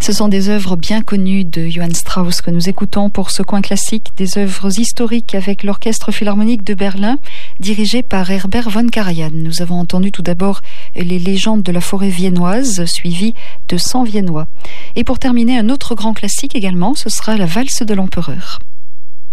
Ce sont des œuvres bien connues de Johann Strauss que nous écoutons pour ce coin classique, des œuvres historiques avec l'Orchestre Philharmonique de Berlin, dirigé par Herbert von Karajan. Nous avons entendu tout d'abord les légendes de la forêt viennoise, suivies de 100 viennois. Et pour terminer, un autre grand classique également, ce sera la valse de l'empereur.